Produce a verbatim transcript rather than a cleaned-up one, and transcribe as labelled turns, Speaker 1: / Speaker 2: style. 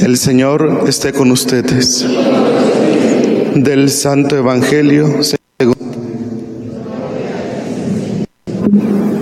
Speaker 1: El Señor esté con ustedes. Del Santo Evangelio según